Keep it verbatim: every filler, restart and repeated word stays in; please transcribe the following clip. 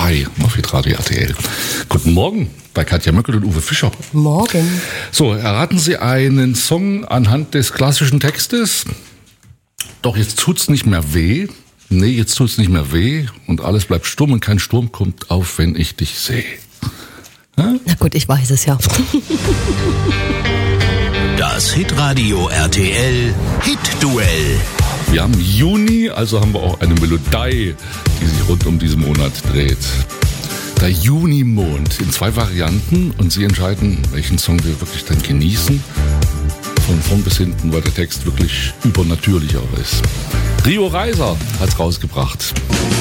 drei auf Hitradio R T L. Guten Morgen bei Katja Möckel und Uwe Fischer. Morgen. So, erraten Sie einen Song anhand des klassischen Textes? Doch jetzt tut's nicht mehr weh. Nee, jetzt tut's nicht mehr weh. Und alles bleibt stumm und kein Sturm kommt auf, wenn ich dich sehe. Na gut, ich weiß es ja. Das Hitradio R T L Hit-Duell. Wir haben Juni, also haben wir auch eine Melodie, die sich rund um diesen Monat dreht. Der Junimond in zwei Varianten und Sie entscheiden, welchen Song wir wirklich dann genießen. Von vorn bis hinten, weil der Text wirklich übernatürlich auch ist. Rio Reiser hat's rausgebracht.